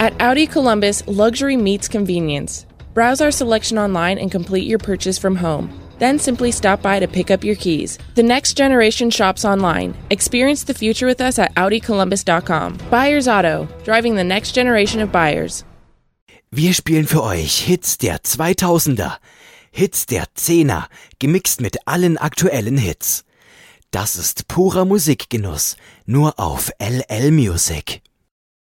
At Audi Columbus, luxury meets convenience. Browse our selection online and complete your purchase from home. Then simply stop by to pick up your keys. The next generation shops online. Experience the future with us at AudiColumbus.com. Buyers Auto, driving the next generation of buyers. Wir spielen für euch Hits der 2000er, Hits der 10er, gemixt mit allen aktuellen Hits. Das ist purer Musikgenuss, nur auf LL Music.